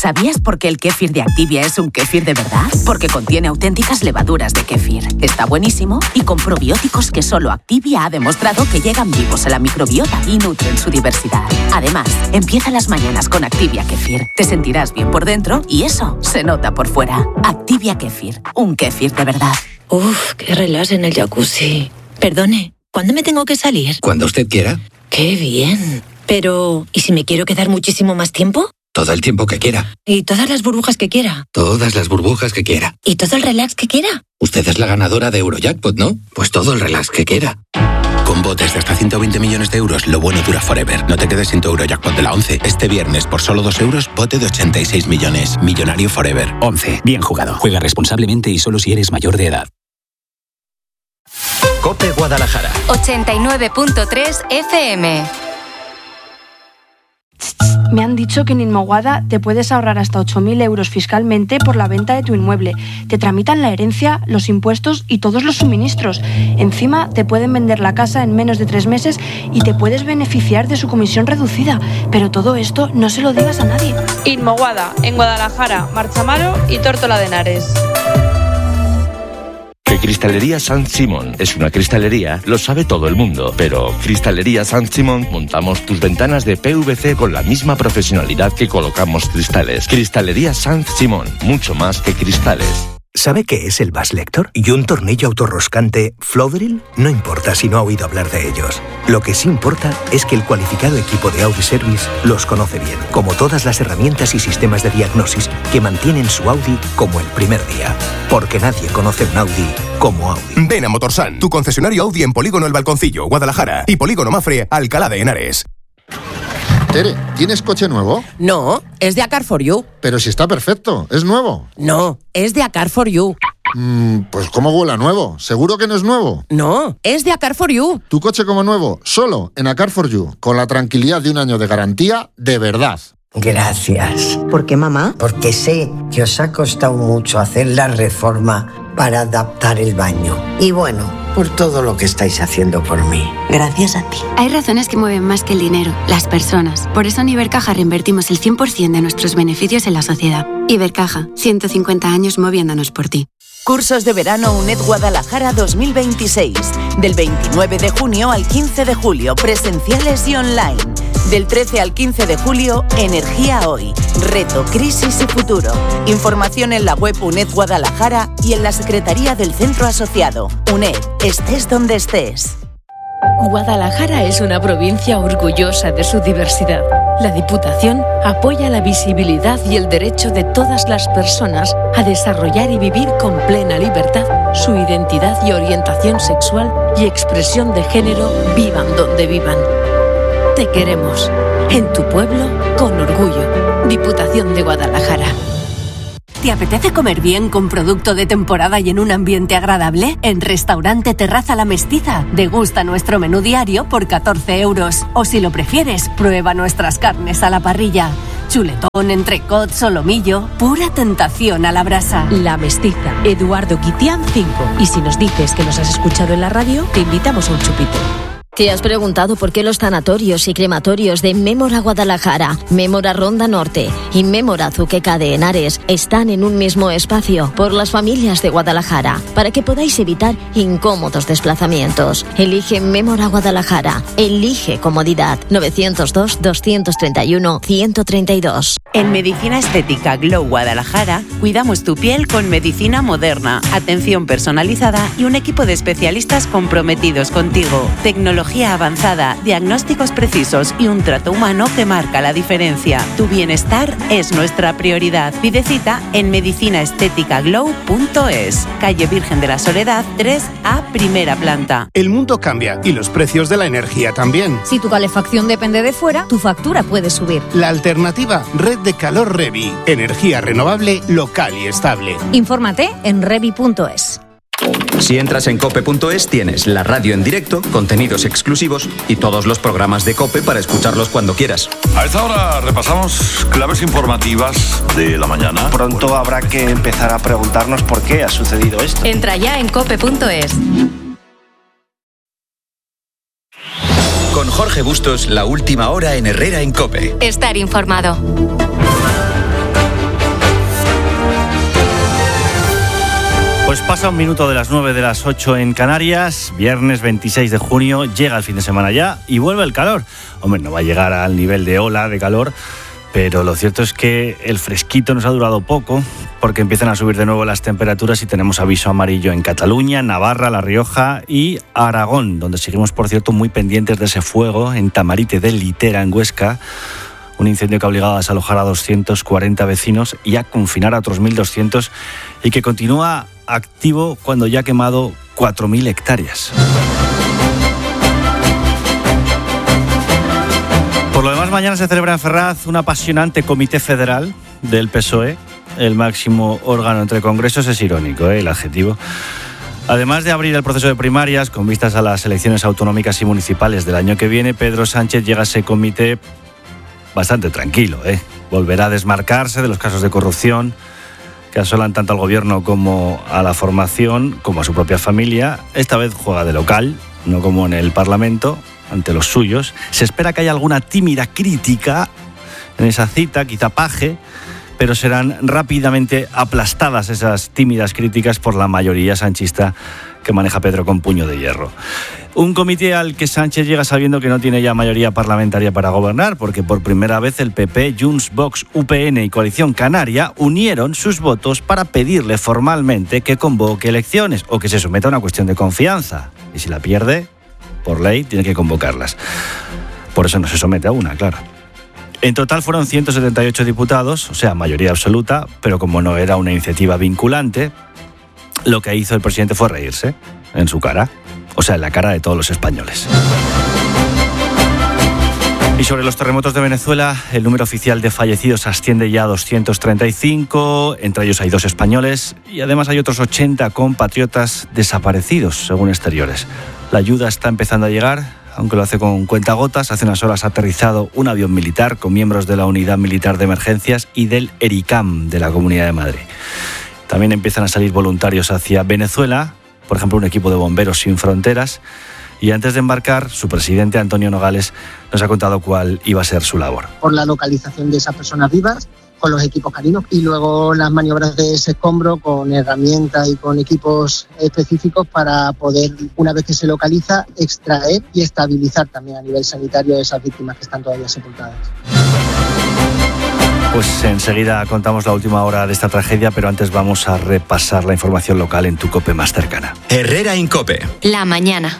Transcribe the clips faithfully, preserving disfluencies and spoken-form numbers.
¿Sabías por qué el kéfir de Activia es un kéfir de verdad? Porque contiene auténticas levaduras de kéfir. Está buenísimo y con probióticos que solo Activia ha demostrado que llegan vivos a la microbiota y nutren su diversidad. Además, empieza las mañanas con Activia Kéfir. Te sentirás bien por dentro y eso se nota por fuera. Activia Kéfir, un kéfir de verdad. Uf, qué relax en el jacuzzi. Perdone, ¿cuándo me tengo que salir? Cuando usted quiera. Qué bien. Pero, ¿y si me quiero quedar muchísimo más tiempo? Todo el tiempo que quiera. ¿Y todas las burbujas que quiera? Todas las burbujas que quiera. ¿Y todo el relax que quiera? Usted es la ganadora de Eurojackpot, ¿no? Pues todo el relax que quiera. Con botes de hasta ciento veinte millones de euros, lo bueno dura forever. No te quedes sin tu Eurojackpot de la once. Este viernes, por solo dos euros, bote de ochenta y seis millones. Millonario forever. once. Bien jugado. Juega responsablemente y solo si eres mayor de edad. COPE Guadalajara. ochenta y nueve punto tres F M. Me han dicho que en Inmoguada te puedes ahorrar hasta ocho mil euros fiscalmente por la venta de tu inmueble. Te tramitan la herencia, los impuestos y todos los suministros. Encima te pueden vender la casa en menos de tres meses y te puedes beneficiar de su comisión reducida. Pero todo esto no se lo digas a nadie. Inmoguada, en Guadalajara, Marchamaro y Tórtola de Henares. Que Cristalería San Simón es una cristalería, lo sabe todo el mundo, pero Cristalería San Simón montamos tus ventanas de P V C con la misma profesionalidad que colocamos cristales. Cristalería San Simón, mucho más que cristales. ¿Sabe qué es el Bass Lector? ¿Y un tornillo autorroscante Flodril? No importa si no ha oído hablar de ellos. Lo que sí importa es que el cualificado equipo de Audi Service los conoce bien, como todas las herramientas y sistemas de diagnosis que mantienen su Audi como el primer día. Porque nadie conoce un Audi como Audi. Ven a Motorsan, tu concesionario Audi en Polígono El Balconcillo, Guadalajara, y Polígono Mafre, Alcalá de Henares. Tere, ¿tienes coche nuevo? No, es de A Car For You. Pero si está perfecto, ¿es nuevo? No, es de A Car For You. Mm, pues ¿cómo huele a nuevo? ¿Seguro que no es nuevo? No, es de A Car For You. Tu coche como nuevo, solo en A Car For You, con la tranquilidad de un año de garantía de verdad. Gracias. ¿Por qué, mamá? Porque sé que os ha costado mucho hacer la reforma para adaptar el baño. Y bueno, por todo lo que estáis haciendo por mí. Gracias a ti. Hay razones que mueven más que el dinero, las personas. Por eso en Ibercaja reinvertimos el cien por ciento de nuestros beneficios en la sociedad. Ibercaja, ciento cincuenta años moviéndonos por ti. Cursos de verano UNED Guadalajara dos mil veintiséis. Del veintinueve de junio al quince de julio, presenciales y online. Del trece al quince de julio, Energía Hoy. Reto, crisis y futuro. Información en la web UNED Guadalajara y en la Secretaría del Centro Asociado. UNED, estés donde estés. Guadalajara es una provincia orgullosa de su diversidad. La Diputación apoya la visibilidad y el derecho de todas las personas a desarrollar y vivir con plena libertad su identidad y orientación sexual y expresión de género, vivan donde vivan. Te queremos. En tu pueblo, con orgullo. Diputación de Guadalajara. ¿Te apetece comer bien con producto de temporada y en un ambiente agradable? En Restaurante Terraza La Mestiza, degusta nuestro menú diario por catorce euros. O si lo prefieres, prueba nuestras carnes a la parrilla. Chuletón, entrecot, solomillo, pura tentación a la brasa. La Mestiza, Eduardo Guitián cinco. Y si nos dices que nos has escuchado en la radio, te invitamos a un chupito. ¿Te has preguntado por qué los tanatorios y crematorios de Mémora Guadalajara, Mémora Ronda Norte y Mémora Zuqueca de Henares están en un mismo espacio? Por las familias de Guadalajara, para que podáis evitar incómodos desplazamientos. Elige Mémora Guadalajara. Elige comodidad. novecientos dos, doscientos treinta y uno, ciento treinta y dos. En Medicina Estética Glow Guadalajara, cuidamos tu piel con medicina moderna, atención personalizada y un equipo de especialistas comprometidos contigo. Tecnología avanzada, diagnósticos precisos y un trato humano que marca la diferencia. Tu bienestar es nuestra prioridad. Pide cita en medicina estética glow punto es, calle Virgen de la Soledad tres A, primera planta. El mundo cambia y los precios de la energía también. Si tu calefacción depende de fuera, tu factura puede subir. La alternativa, Red de Calor Revi. Energía renovable, local y estable. Infórmate en revi punto es. Si entras en cope punto es tienes la radio en directo, contenidos exclusivos y todos los programas de COPE para escucharlos cuando quieras. A esta hora repasamos claves informativas de la mañana. Pronto habrá que empezar a preguntarnos por qué ha sucedido esto. Entra ya en cope punto es. Con Jorge Bustos, la última hora en Herrera en COPE. Estar informado. Pues pasa un minuto de las nueve de las ocho en Canarias, viernes veintiséis de junio, llega el fin de semana ya y vuelve el calor. Hombre, no va a llegar al nivel de ola de calor, pero lo cierto es que el fresquito nos ha durado poco porque empiezan a subir de nuevo las temperaturas y tenemos aviso amarillo en Cataluña, Navarra, La Rioja y Aragón, donde seguimos, por cierto, muy pendientes de ese fuego en Tamarite de Litera, en Huesca. Un incendio que ha obligado a desalojar a doscientos cuarenta vecinos y a confinar a otros mil doscientos y que continúa activo cuando ya ha quemado cuatro mil hectáreas. Por lo demás, mañana se celebra en Ferraz un apasionante comité federal del P S O E, el máximo órgano entre congresos. Es irónico, ¿eh?, el adjetivo. Además de abrir el proceso de primarias con vistas a las elecciones autonómicas y municipales del año que viene, Pedro Sánchez llega a ese comité bastante tranquilo, ¿eh? Volverá a desmarcarse de los casos de corrupción que asolan tanto al gobierno como a la formación, como a su propia familia. Esta vez juega de local, no como en el Parlamento, ante los suyos. Se espera que haya alguna tímida crítica en esa cita, quizá paje, pero serán rápidamente aplastadas esas tímidas críticas por la mayoría sanchista que maneja Pedro con puño de hierro. Un comité al que Sánchez llega sabiendo que no tiene ya mayoría parlamentaria para gobernar, porque por primera vez el P P, Junts, Vox, U P N y Coalición Canaria unieron sus votos para pedirle formalmente que convoque elecciones o que se someta a una cuestión de confianza. Y si la pierde, por ley, tiene que convocarlas. Por eso no se somete a una, claro. En total fueron ciento setenta y ocho diputados, o sea, mayoría absoluta, pero como no era una iniciativa vinculante, lo que hizo el presidente fue reírse en su cara, o sea, en la cara de todos los españoles. Y sobre los terremotos de Venezuela, el número oficial de fallecidos asciende ya a doscientos treinta y cinco, entre ellos hay dos españoles y además hay otros ochenta compatriotas desaparecidos, según exteriores. La ayuda está empezando a llegar, aunque lo hace con cuentagotas. Hace unas horas ha aterrizado un avión militar con miembros de la Unidad Militar de Emergencias y del ERICAM de la Comunidad de Madrid. También empiezan a salir voluntarios hacia Venezuela, por ejemplo, un equipo de bomberos sin fronteras. Y antes de embarcar, su presidente, Antonio Nogales, nos ha contado cuál iba a ser su labor. Por la localización de esas personas vivas, con los equipos caninos y luego las maniobras de ese escombro con herramientas y con equipos específicos para poder, una vez que se localiza, extraer y estabilizar también a nivel sanitario a esas víctimas que están todavía sepultadas. Pues enseguida contamos la última hora de esta tragedia, pero antes vamos a repasar la información local en tu COPE más cercana. Herrera Incope. La mañana.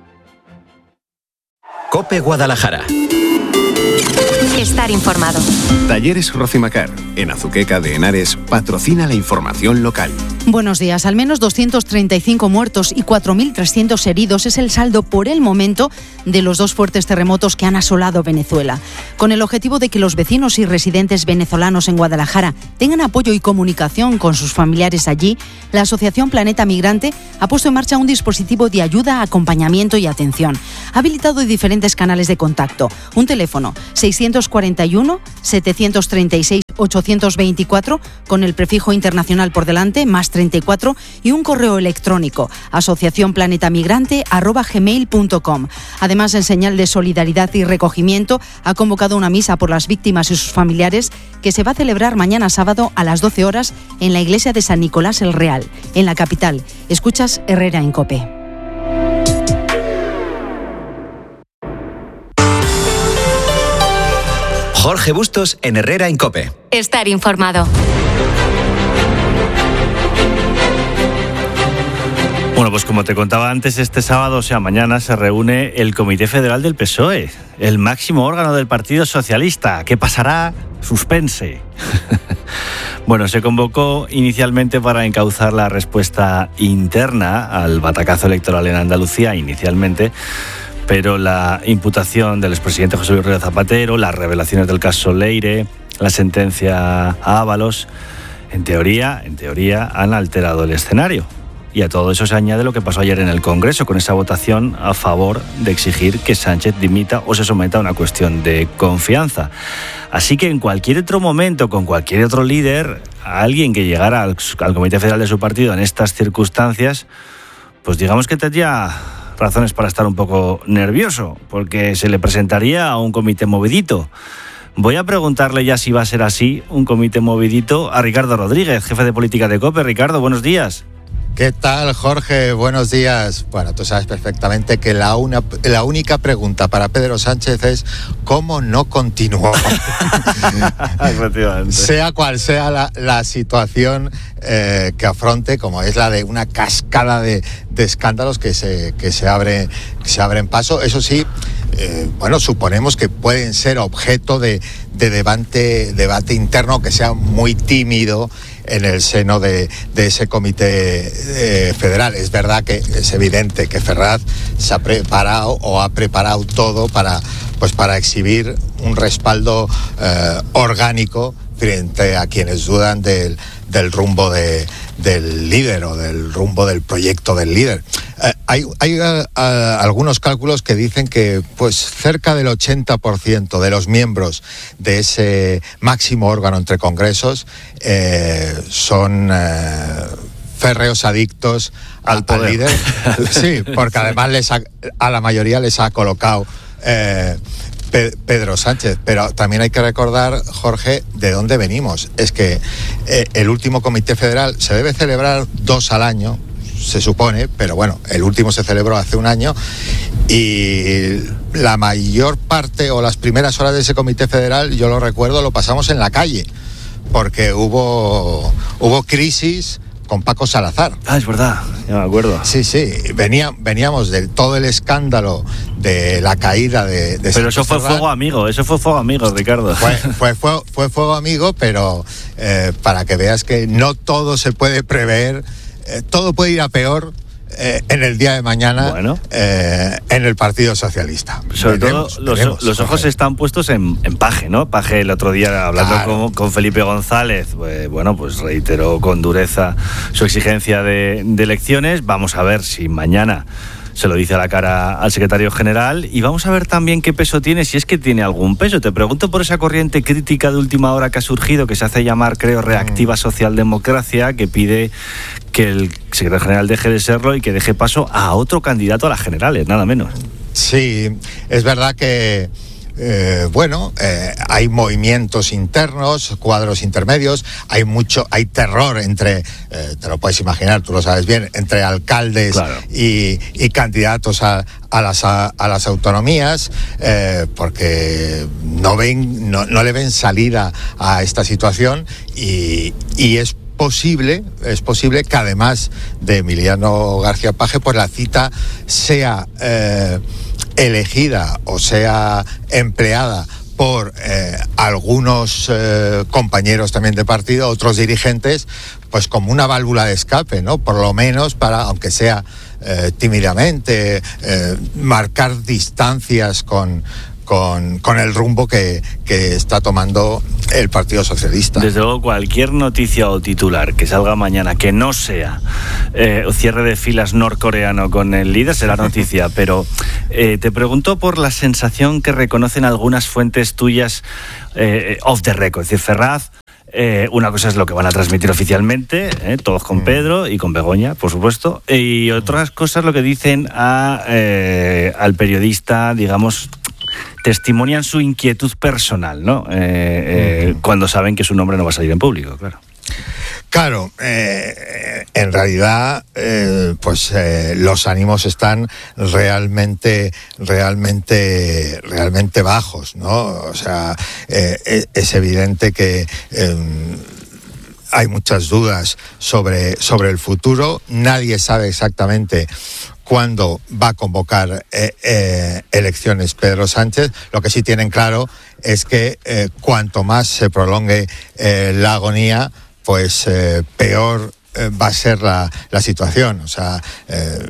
COPE Guadalajara. Estar informado. Talleres Rocimacar, en Azuqueca de Henares, patrocina la información local. Buenos días. Al menos doscientos treinta y cinco muertos y cuatro mil trescientos heridos es el saldo por el momento de los dos fuertes terremotos que han asolado Venezuela. Con el objetivo de que los vecinos y residentes venezolanos en Guadalajara tengan apoyo y comunicación con sus familiares allí, la Asociación Planeta Migrante ha puesto en marcha un dispositivo de ayuda, acompañamiento y atención. Ha habilitado diferentes canales de contacto. Un teléfono seiscientos cuarenta y uno, setecientos treinta y seis, ochocientos veinticuatro con el prefijo internacional por delante, más treinta y cuatro, y un correo electrónico, asociacionplanetamigrante arroba gmail punto com. Además, en señal de solidaridad y recogimiento, ha convocado una misa por las víctimas y sus familiares que se va a celebrar mañana sábado a las doce horas en la iglesia de San Nicolás el Real, en la capital. Escuchas Herrera en COPE. Jorge Bustos en Herrera en COPE. Estar informado. Bueno, pues como te contaba antes, este sábado, o sea, mañana, se reúne el Comité Federal del P S O E, el máximo órgano del Partido Socialista. ¿Qué pasará? Suspense. Bueno, se convocó inicialmente para encauzar la respuesta interna al batacazo electoral en Andalucía, inicialmente, pero la imputación del expresidente José Luis Rodríguez Zapatero, las revelaciones del caso Leire, la sentencia a Ábalos, en teoría, en teoría han alterado el escenario. Y a todo eso se añade lo que pasó ayer en el Congreso, con esa votación a favor de exigir que Sánchez dimita o se someta a una cuestión de confianza. Así que en cualquier otro momento, con cualquier otro líder, a alguien que llegara al, al Comité Federal de su partido en estas circunstancias, pues digamos que tendría razones para estar un poco nervioso, porque se le presentaría a un comité movidito. Voy a preguntarle ya si va a ser así, un comité movidito, a Ricardo Rodríguez, jefe de política de COPE. Ricardo, buenos días. ¿Qué tal, Jorge? Buenos días. Bueno, tú sabes perfectamente que la, una, la única pregunta para Pedro Sánchez es ¿cómo no continuó? Sea cual sea la, la situación eh, que afronte, como es la de una cascada de, de escándalos que se, que se abre, que se abren paso. Eso sí, eh, bueno, suponemos que pueden ser objeto de, de debate, debate interno que sea muy tímido en el seno de, de ese comité eh, federal. Es verdad que es evidente que Ferraz se ha preparado o ha preparado todo para, pues para exhibir un respaldo eh, orgánico frente a quienes dudan del, del rumbo de, del líder o del rumbo del proyecto del líder. Eh, hay hay uh, uh, algunos cálculos que dicen que pues cerca del ochenta por ciento de los miembros de ese máximo órgano entre congresos eh, son eh, férreos adictos al, al líder. Sí, porque además les ha, a la mayoría les ha colocado eh, Pedro Sánchez, pero también hay que recordar, Jorge, de dónde venimos. Es que eh, el último comité federal se debe celebrar dos al año, se supone, pero bueno, el último se celebró hace un año y la mayor parte o las primeras horas de ese comité federal, yo lo recuerdo, lo pasamos en la calle, porque hubo, hubo crisis con Paco Salazar. Ah, es verdad, ya me acuerdo. Sí, sí, venía, veníamos de todo el escándalo de la caída de... de pero eso fue Sardán. Fuego amigo, eso fue fuego amigo, Ricardo. Fue, fue, fue, fue fuego amigo, pero eh, para que veas que no todo se puede prever, eh, todo puede ir a peor eh, en el día de mañana bueno. eh, en el Partido Socialista. Sobre veremos, todo los, veremos, los ojos están puestos en, en Paje, ¿no? Paje el otro día hablando claro. con, con Felipe González, pues, bueno, pues reiteró con dureza su exigencia de, de elecciones. Vamos a ver si mañana se lo dice a la cara al secretario general y vamos a ver también qué peso tiene, si es que tiene algún peso. Te pregunto por esa corriente crítica de última hora que ha surgido, que se hace llamar, creo, Reactiva Socialdemocracia, que pide que el secretario general deje de serlo y que deje paso a otro candidato a las generales, nada menos. Sí, es verdad que Eh, bueno, eh, hay movimientos internos, cuadros intermedios, hay mucho, hay terror entre, eh, te lo puedes imaginar, tú lo sabes bien, entre alcaldes claro. y, y candidatos a, a, las, a, a las autonomías, eh, porque no ven, no, no le ven salida a esta situación y, y es posible, es posible que además de Emiliano García Paje, pues la cita sea eh, elegida o sea empleada por eh, algunos eh, compañeros también de partido, otros dirigentes, pues como una válvula de escape, ¿no? Por lo menos para, aunque sea eh, tímidamente, eh, marcar distancias con Con, con el rumbo que, que está tomando el Partido Socialista. Desde luego, cualquier noticia o titular que salga mañana que no sea eh, cierre de filas norcoreano con el líder será noticia, pero eh, te pregunto por la sensación que reconocen algunas fuentes tuyas eh, off the record, es decir, Ferraz. Eh, una cosa es lo que van a transmitir oficialmente, eh, todos con Pedro y con Begoña, por supuesto, y otras cosas lo que dicen a, eh, al periodista, digamos, testimonian su inquietud personal, ¿no? Eh, eh, uh-huh. Cuando saben que su nombre no va a salir en público, claro. Claro, eh, en realidad, eh, pues eh, los ánimos están realmente, realmente, realmente bajos, ¿no? O sea, eh, es evidente que eh, hay muchas dudas sobre, sobre el futuro. Nadie sabe exactamente cuándo va a convocar eh, eh, elecciones Pedro Sánchez. Lo que sí tienen claro es que eh, cuanto más se prolongue eh, la agonía, pues eh, peor eh, va a ser la, la situación. O sea, eh,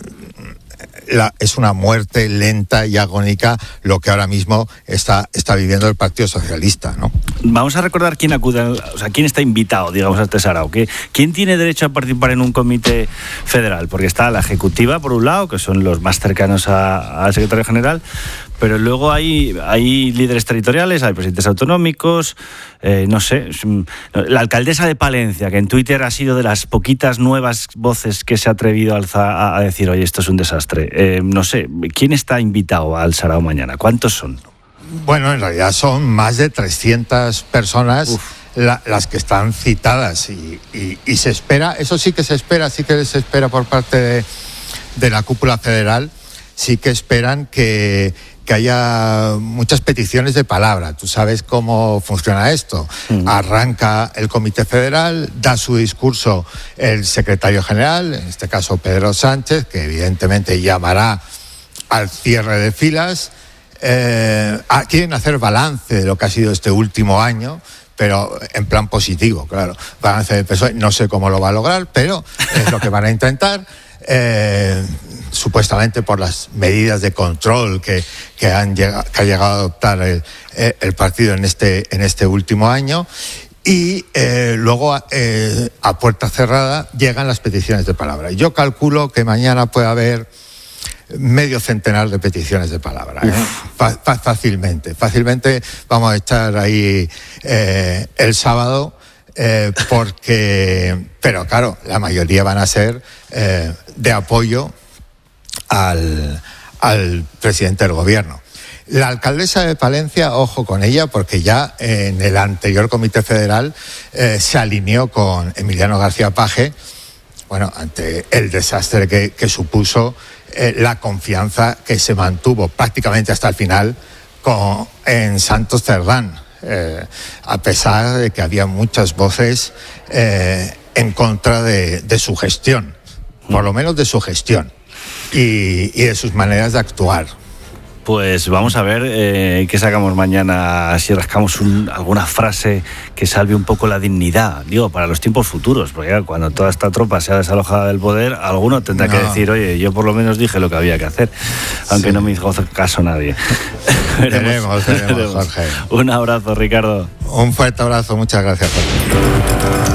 la, es una muerte lenta y agónica lo que ahora mismo está, está viviendo el Partido Socialista, ¿no? Vamos a recordar quién acude, o sea, quién está invitado, digamos, a este sarao. ¿Quién tiene derecho a participar en un comité federal? Porque está la ejecutiva, por un lado, que son los más cercanos a, al secretario general, pero luego hay, hay líderes territoriales, hay presidentes autonómicos, eh, no sé, la alcaldesa de Palencia, que en Twitter ha sido de las poquitas nuevas voces que se ha atrevido a, alza, a decir, oye, esto es un desastre. Eh, no sé, ¿quién está invitado al sarao mañana? ¿Cuántos son? Bueno, en realidad son más de trescientas personas. Uf. la, las que están citadas y, y, y se espera, eso sí que se espera, sí que se espera por parte de, de la cúpula federal, sí que esperan que, que haya muchas peticiones de palabra. Tú sabes cómo funciona esto. Mm. Arranca el Comité Federal, da su discurso el secretario general, en este caso Pedro Sánchez, que evidentemente llamará al cierre de filas. Eh, quieren hacer balance de lo que ha sido este último año, pero en plan positivo, claro. Balance del P S O E, no sé cómo lo va a lograr, pero es lo que van a intentar. Eh, supuestamente por las medidas de control que, que, han llegado, que ha llegado a adoptar el, el partido en este, en este último año. Y eh, luego, eh, a puerta cerrada, llegan las peticiones de palabra. Yo calculo que mañana puede haber medio centenar de peticiones de palabra, ¿eh? F- fácilmente, fácilmente vamos a echar ahí eh, el sábado. Eh, porque, pero claro, la mayoría van a ser eh, de apoyo al, al presidente del gobierno. La alcaldesa de Palencia, ojo con ella, porque ya en el anterior Comité Federal eh, se alineó con Emiliano García Paje, bueno, ante el desastre que, que supuso eh, la confianza que se mantuvo prácticamente hasta el final con, en Santos Cerdán. Eh, a pesar de que había muchas voces eh, en contra de, de su gestión, por lo menos de su gestión y, y de sus maneras de actuar. Pues vamos a ver eh, qué sacamos mañana, si rascamos un, alguna frase que salve un poco la dignidad, digo, para los tiempos futuros, porque ya, cuando toda esta tropa sea desalojada del poder, alguno tendrá no. que decir, oye, yo por lo menos dije lo que había que hacer, aunque sí. no me hizo caso nadie. Veremos, veremos, Jorge. Un abrazo, Ricardo. Un fuerte abrazo, muchas gracias, Jorge.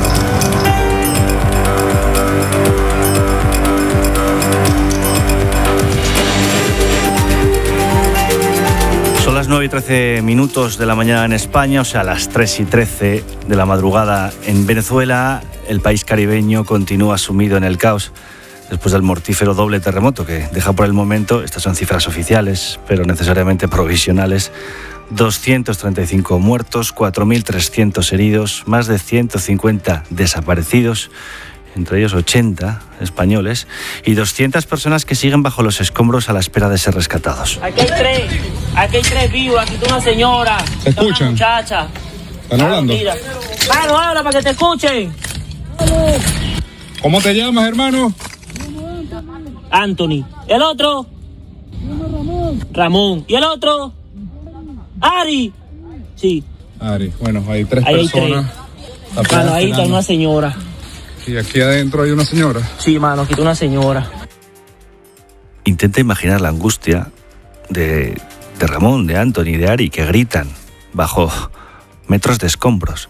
Son las nueve y trece minutos de la mañana en España, o sea, las tres y trece de la madrugada en Venezuela. El país caribeño continúa sumido en el caos después del mortífero doble terremoto que deja por el momento, estas son cifras oficiales, pero necesariamente provisionales, doscientos treinta y cinco muertos, cuatro mil trescientos heridos, más de ciento cincuenta desaparecidos, entre ellos ochenta españoles, y doscientas personas que siguen bajo los escombros a la espera de ser rescatados. Aquí hay tres, aquí hay tres vivos, aquí está una señora, ¿te escuchan? Una muchacha. ¿Están hablando? Mano, habla para que te escuchen. ¿Cómo te llamas, hermano? Anthony. ¿El otro? Ramón. Ramón. ¿Y el otro? Ari. Sí. Ari, bueno, hay tres ahí personas. Hay tres. Mano, ahí está una señora. ¿Y aquí adentro hay una señora? Sí, mano, aquí está una señora. Intenta imaginar la angustia de, de Ramón, de Anthony, de Ari, que gritan bajo metros de escombros.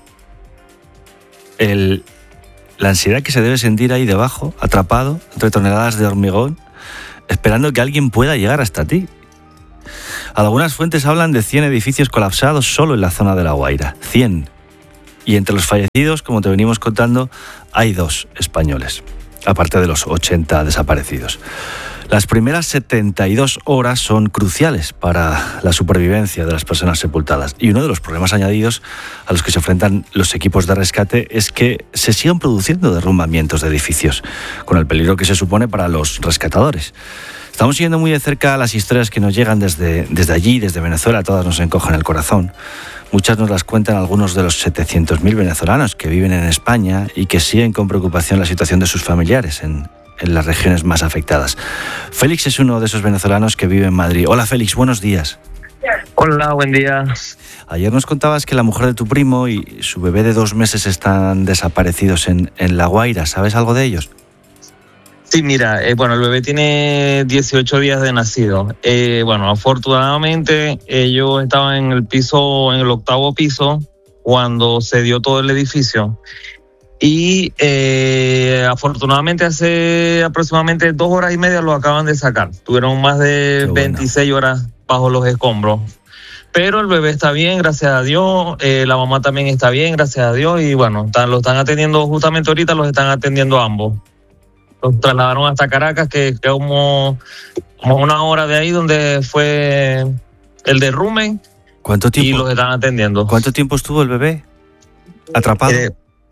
El, la ansiedad que se debe sentir ahí debajo, atrapado entre toneladas de hormigón, esperando que alguien pueda llegar hasta ti. Algunas fuentes hablan de cien edificios colapsados solo en la zona de La Guaira. cien. Y entre los fallecidos, como te venimos contando, hay dos españoles, aparte de los ochenta desaparecidos. Las primeras setenta y dos horas son cruciales para la supervivencia de las personas sepultadas. Y uno de los problemas añadidos a los que se enfrentan los equipos de rescate es que se sigan produciendo derrumbamientos de edificios, con el peligro que se supone para los rescatadores. Estamos siguiendo muy de cerca las historias que nos llegan desde, desde allí, desde Venezuela, todas nos encogen el corazón. Muchas nos las cuentan algunos de los setecientos mil venezolanos que viven en España y que siguen con preocupación la situación de sus familiares en, en las regiones más afectadas. Félix es uno de esos venezolanos que vive en Madrid. Hola Félix, buenos días. Hola, buen día. Ayer nos contabas que la mujer de tu primo y su bebé de dos meses están desaparecidos en, en La Guaira. ¿Sabes algo de ellos? Sí, mira, eh, bueno, el bebé tiene dieciocho días de nacido. Eh, bueno, afortunadamente ellos estaban en el piso, en el octavo piso, cuando se dio todo el edificio. Y eh, afortunadamente hace aproximadamente dos horas y media lo acaban de sacar. Tuvieron más de veintiséis horas bajo los escombros. Pero el bebé está bien, gracias a Dios. Eh, la mamá también está bien, gracias a Dios. Y bueno, están, lo están atendiendo justamente ahorita, los están atendiendo ambos. Los trasladaron hasta Caracas, que es como, como una hora de ahí donde fue el derrumbe. ¿Cuánto tiempo? Y los están atendiendo. ¿Cuánto tiempo estuvo el bebé? ¿Atrapado? Eh,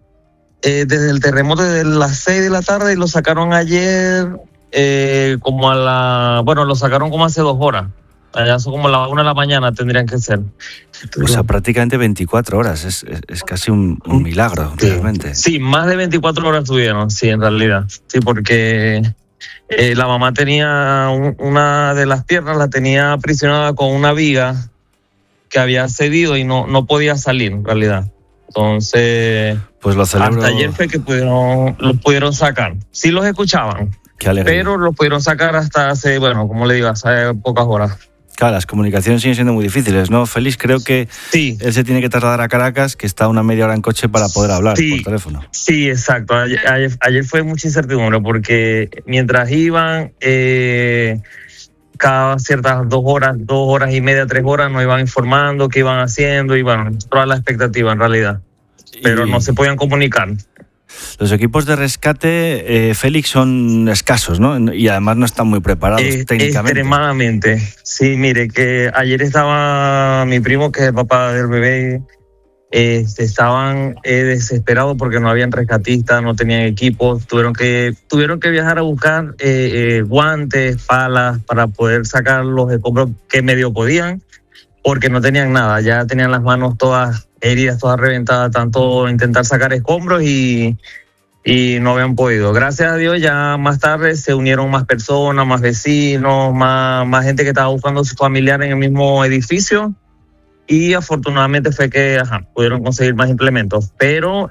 eh, desde el terremoto de las seis de la tarde y lo sacaron ayer eh, como a la... Bueno, lo sacaron como hace dos horas. Allá son como la una de la mañana tendrían que ser. O sea, prácticamente veinticuatro horas. Es, es, es casi un, un milagro, sí. realmente. Sí, más de veinticuatro horas tuvieron, sí, en realidad. Sí, porque eh, la mamá tenía un, una de las piernas, la tenía aprisionada con una viga que había cedido y no, no podía salir, en realidad. Entonces, pues lo celebro. Hasta ayer fue que pudieron, los pudieron sacar. Sí los escuchaban, Qué alegría. pero los pudieron sacar hasta hace, bueno, como le digo, hace pocas horas. Claro, las comunicaciones siguen siendo muy difíciles, ¿no, Félix? Creo que sí. Él se tiene que trasladar a Caracas, que está una media hora en coche para poder hablar sí. por teléfono. Sí, exacto. Ayer, ayer, ayer fue mucha incertidumbre porque mientras iban... Eh, cada ciertas dos horas, dos horas y media, tres horas nos iban informando qué iban haciendo y bueno, toda la expectativa en realidad, pero y... no se podían comunicar. Los equipos de rescate, eh, Félix, son escasos, ¿no? Y además no están muy preparados eh, técnicamente. Extremadamente. Sí, mire, que ayer estaba mi primo, que es el papá del bebé, eh, estaban eh, desesperados porque no habían rescatistas, no tenían equipos, tuvieron que tuvieron que viajar a buscar eh, eh, guantes, palas para poder sacar los escombros que medio podían, porque no tenían nada, ya tenían las manos todas heridas, todas reventadas, tanto intentar sacar escombros y, y no habían podido. Gracias a Dios ya más tarde se unieron más personas, más vecinos, más, más gente que estaba buscando a sus familiares en el mismo edificio. Y afortunadamente fue que ajá, pudieron conseguir más implementos. Pero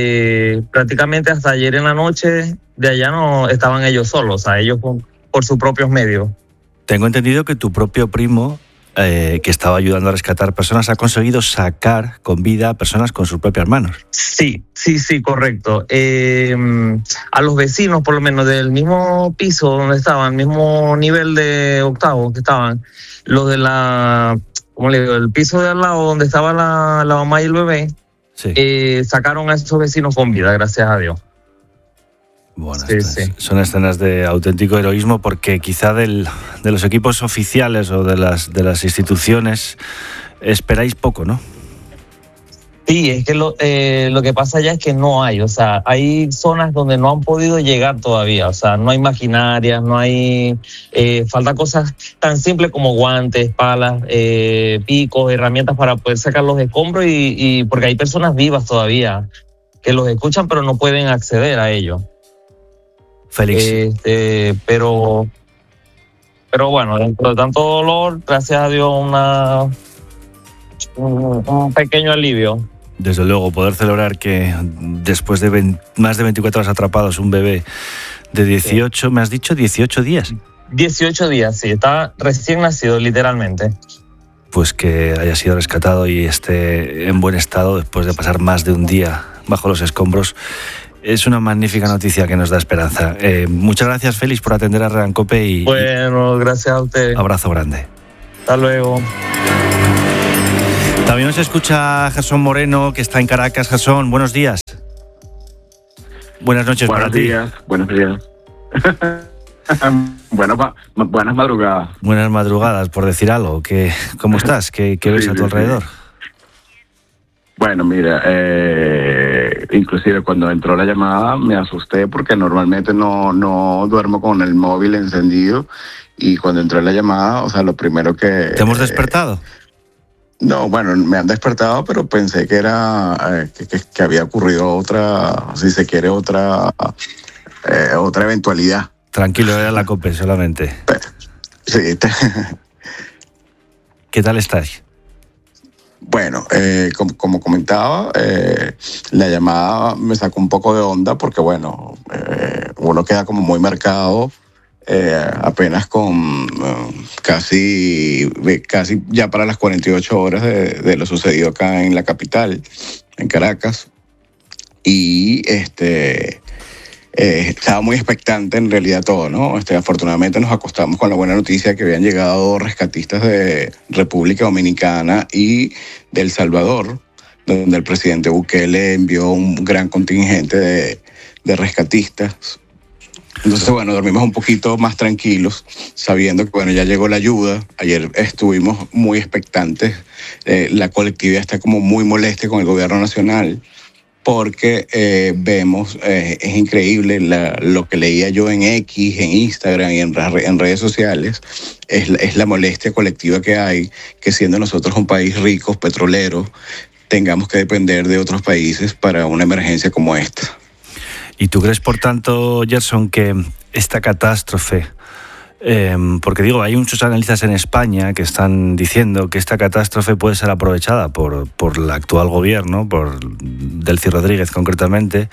eh, prácticamente hasta ayer en la noche de allá no estaban ellos solos, o sea, ellos por, por sus propios medios. Tengo entendido que tu propio primo, eh, que estaba ayudando a rescatar personas, ha conseguido sacar con vida a personas con sus propias manos. Sí, sí, sí, correcto. Eh, a los vecinos, por lo menos del mismo piso donde estaban, mismo nivel de octavo que estaban, los de la... como le digo, el piso de al lado donde estaba la, la mamá y el bebé, sí. eh, sacaron a esos vecinos con vida, gracias a Dios. Bueno, sí, sí. Son escenas de auténtico heroísmo porque quizá del, de los equipos oficiales o de las, de las instituciones esperáis poco, ¿no? Sí, es que lo, eh, lo que pasa ya es que no hay, o sea, hay zonas donde no han podido llegar todavía, o sea, no hay maquinarias, no hay, eh, falta cosas tan simples como guantes, palas, eh, picos, herramientas para poder sacar los escombros y, y porque hay personas vivas todavía que los escuchan pero no pueden acceder a ellos. Félix. Este, pero, pero bueno, dentro de tanto dolor, gracias a Dios, una, un, un pequeño alivio. Desde luego, poder celebrar que después de veinte, más de veinticuatro horas atrapados, un bebé de dieciocho, sí. ¿Me has dicho dieciocho días? dieciocho días, sí, está recién nacido, literalmente. Pues que haya sido rescatado y esté en buen estado después de pasar más de un día bajo los escombros. Es una magnífica noticia que nos da esperanza. Eh, muchas gracias, Félix, por atender a Herrera en COPE y... Bueno, gracias a usted. Abrazo grande. Hasta luego. También nos escucha Jasón Moreno, que está en Caracas. Jasón, buenos días. Buenas noches buenos para ti. Días, buenos días. Bueno, pa, buenas madrugadas. Buenas madrugadas, por decir algo. ¿Qué, ¿Cómo estás? ¿Qué, qué ves sí, a tu sí, alrededor? Sí. Bueno, mira, eh, inclusive cuando entró la llamada me asusté porque normalmente no, no duermo con el móvil encendido y cuando entró la llamada, o sea, lo primero que... ¿Te hemos despertado? Eh, No, bueno, me han despertado, pero pensé que era eh, que, que, que había ocurrido otra, si se quiere, otra eh, otra eventualidad. Tranquilo, era la COPE solamente. Sí. Te... ¿Qué tal estás? Bueno, eh, como, como comentaba, eh, la llamada me sacó un poco de onda porque, bueno, eh, uno queda como muy marcado. Eh, apenas con uh, casi, casi ya para las cuarenta y ocho horas de, de lo sucedido acá en la capital, en Caracas. Y este eh, estaba muy expectante en realidad todo, ¿no? Este, afortunadamente nos acostamos con la buena noticia que habían llegado rescatistas de República Dominicana y de El Salvador, donde el presidente Bukele envió un gran contingente de, de rescatistas. Entonces, bueno, dormimos un poquito más tranquilos, sabiendo que, bueno, ya llegó la ayuda. Ayer estuvimos muy expectantes. Eh, la colectividad está como muy molesta con el gobierno nacional, porque eh, vemos, eh, es increíble la, lo que leía yo en X, en Instagram y en, en redes sociales, es, es la molestia colectiva que hay, que siendo nosotros un país rico, petrolero, tengamos que depender de otros países para una emergencia como esta. ¿Y tú crees, por tanto, Gerson, que esta catástrofe, eh, porque digo, hay muchos analistas en España que están diciendo que esta catástrofe puede ser aprovechada por, por el actual gobierno, por Delcy Rodríguez concretamente,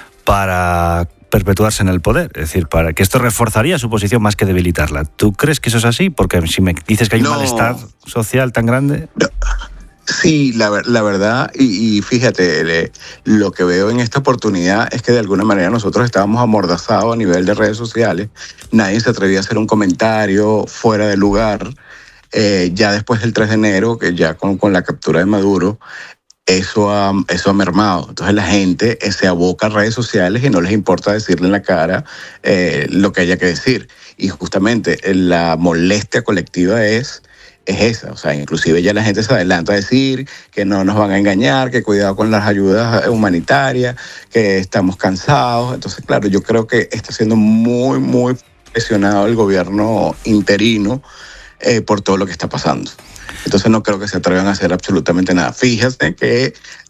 para perpetuarse en el poder, es decir, para que esto reforzaría su posición más que debilitarla? ¿Tú crees que eso es así? Porque si me dices que hay un no. malestar social tan grande... No. Sí, la, la verdad, y, y fíjate, le, lo que veo en esta oportunidad es que de alguna manera nosotros estábamos amordazados a nivel de redes sociales, nadie se atrevía a hacer un comentario fuera de lugar, eh, ya después del tres de enero, que ya con, con la captura de Maduro, eso ha, eso ha mermado. Entonces la gente se aboca a redes sociales y no les importa decirle en la cara eh, lo que haya que decir. Y justamente la molestia colectiva es... es esa, o sea, inclusive ya la gente se adelanta a decir que no nos van a engañar, que cuidado con las ayudas humanitarias, que estamos cansados. Entonces, claro, yo creo que está siendo muy, muy presionado el gobierno interino eh, por todo lo que está pasando. Entonces no creo que se atrevan a hacer absolutamente nada. Fíjate que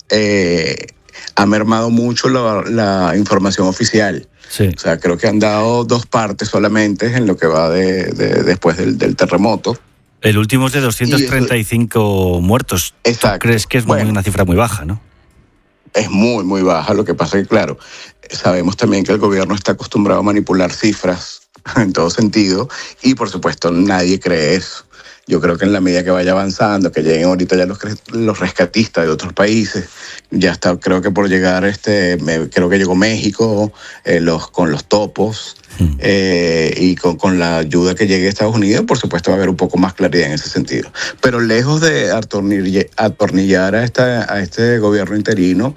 eh, ha mermado mucho la, la información oficial. Sí. O sea, creo que han dado dos partes solamente en lo que va de, de después del, del terremoto. El último es de doscientos treinta y cinco muertos. Exacto. ¿Tú crees que es bueno, una cifra muy baja, no? Es muy, muy baja. Lo que pasa es que, claro, sabemos también que el gobierno está acostumbrado a manipular cifras en todo sentido y, por supuesto, nadie cree eso. Yo creo que en la medida que vaya avanzando, que lleguen ahorita ya los, los rescatistas de otros países, ya está, creo que por llegar, este, me, creo que llegó México eh, los, con los topos mm. eh, y con, con la ayuda que llegue a Estados Unidos, por supuesto va a haber un poco más claridad en ese sentido. Pero lejos de atornillar, atornillar a, esta, a este gobierno interino,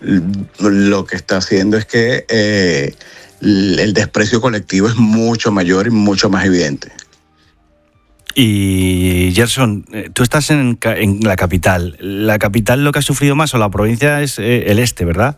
lo que está haciendo es que eh, el desprecio colectivo es mucho mayor y mucho más evidente. Y Gerson, tú estás en, en la capital. ¿La capital lo que ha sufrido más o la provincia es eh, el este, verdad?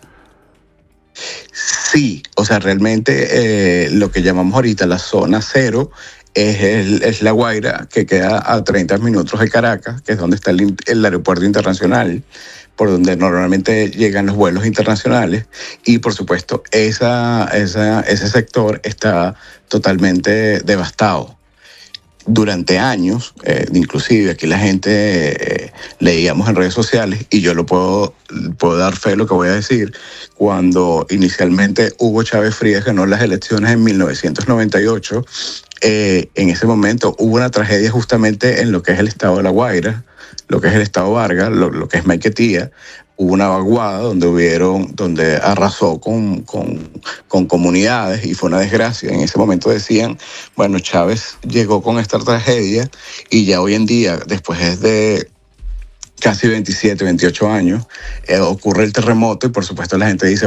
Sí, o sea, realmente eh, lo que llamamos ahorita la zona cero es, el, es La Guaira, que queda a treinta minutos de Caracas, que es donde está el, el aeropuerto internacional, por donde normalmente llegan los vuelos internacionales, y por supuesto esa, esa, ese sector está totalmente devastado. Durante años, eh, inclusive aquí la gente eh, leíamos en redes sociales, y yo lo puedo, puedo dar fe de lo que voy a decir, cuando inicialmente Hugo Chávez Frías ganó las elecciones en mil novecientos noventa y ocho, eh, en ese momento hubo una tragedia justamente en lo que es el estado de La Guaira, lo que es el estado Vargas, lo, lo que es Maiquetía. Hubo una vaguada donde hubieron, donde arrasó con, con, con comunidades y fue una desgracia. En ese momento decían, bueno, Chávez llegó con esta tragedia y ya hoy en día, después de casi veintisiete, veintiocho años, eh, ocurre el terremoto y por supuesto la gente dice,